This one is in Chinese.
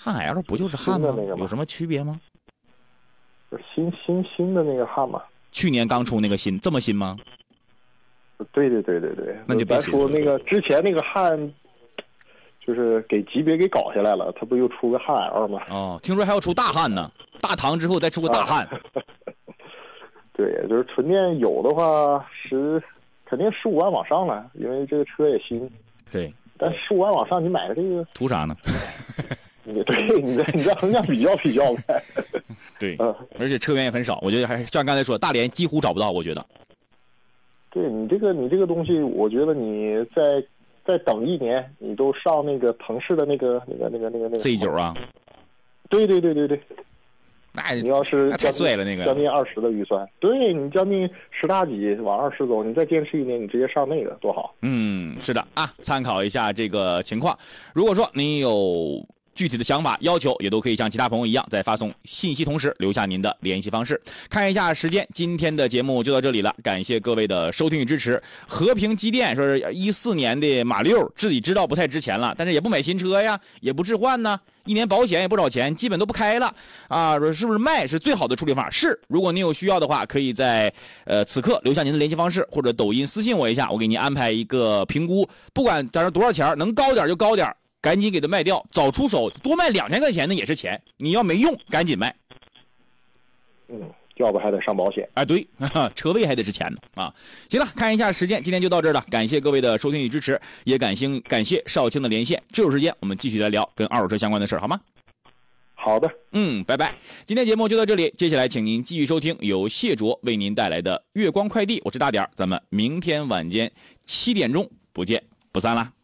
汉 L 不就是汉吗？有什么区别吗？ 新的那个汉嘛。 去年刚出那个新，这么新吗？ 对， 那就别咱说那个之前那个汉，就是给级别给搞下来了，他不又出个汉 L 吗？ 哦，听说还要出大汉呢，大唐之后再出个大汉。 对，就是纯电有的话肯定15万往上了，因为这个车也新。 对， 但15万往上，你买个这个图啥呢？ 对，你在横向比较呗。 对，而且车源也很少，我觉得还像刚才说，大连几乎找不到，我觉得。 对你这个东西，我觉得你再等1年，你都上那个腾势的那个 C9啊。 对。 那你要是太碎了，那个将近20的预算，对你将近10大几往20走，你再坚持1年，你直接上那个多好。 是的啊，参考一下这个情况。如果说你有具体的想法要求，也都可以像其他朋友一样，在发送信息同时留下您的联系方式。看一下时间，今天的节目就到这里了，感谢各位的收听与支持。和平机电说是14年的马六，自己知道不太值钱了，但是也不买新车呀，也不置换呢，1年保险也不少钱，基本都不开了啊！说是不是卖是最好的处理方法？是，如果您有需要的话，可以在此刻留下您的联系方式，或者抖音私信我一下，我给您安排一个评估，不管咱说多少钱，能高点就高点，赶紧给它卖掉，早出手，多卖2000块钱那也是钱，你要没用赶紧卖。 要不还得上保险。 哎，对，车位还得是钱呢啊！行了，看一下时间，今天就到这儿了，感谢各位的收听与支持，也感谢少卿的连线。这有时间我们继续来聊跟二手车相关的事儿，好吗？ 好的， 拜拜。今天节目就到这里，接下来请您继续收听由谢卓为您带来的月光快递，我是大点儿，咱们明天晚间7点钟不见不散啦。